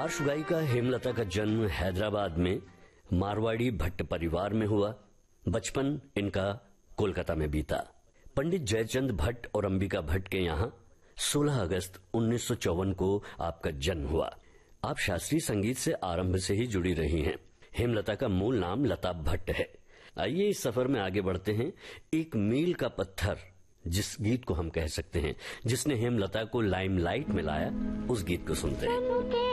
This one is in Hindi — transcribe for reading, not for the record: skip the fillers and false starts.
पार्श्व गायिका हेमलता का जन्म हैदराबाद में मारवाड़ी भट्ट परिवार में हुआ। बचपन इनका कोलकाता में बीता। पंडित जयचंद भट्ट और अंबिका भट्ट के यहाँ 16 अगस्त 1954 को आपका जन्म हुआ। आप शास्त्रीय संगीत से आरंभ से ही जुड़ी रही हैं। हेमलता का मूल नाम लता भट्ट है। आइए इस सफर में आगे बढ़ते हैं। एक मील का पत्थर जिस गीत को हम कह सकते हैं जिसने हेमलता को लाइमलाइट में लाया, उस गीत को सुनते हैं।